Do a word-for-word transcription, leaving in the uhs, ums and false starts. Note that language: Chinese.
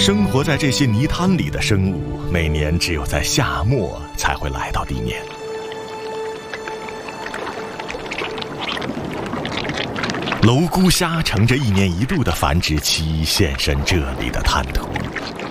生活在这些泥滩里的生物，每年只有在夏末才会来到地面。蝼蛄虾乘着一年一度的繁殖期现身这里的滩涂，